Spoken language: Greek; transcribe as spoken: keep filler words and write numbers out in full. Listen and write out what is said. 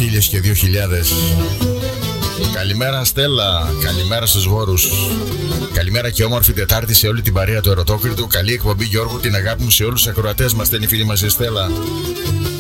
χίλιες και δύο χιλιάδες. Καλημέρα Στέλλα, καλημέρα στους Βόρους. Καλημέρα και όμορφη Τετάρτη σε όλη την παρέα του Ερωτόκριτου. Καλή εκπομπή Γιώργο, την αγάπη μου σε όλους τους ακροατές μας, στέλνει η φίλη μας η Στέλλα.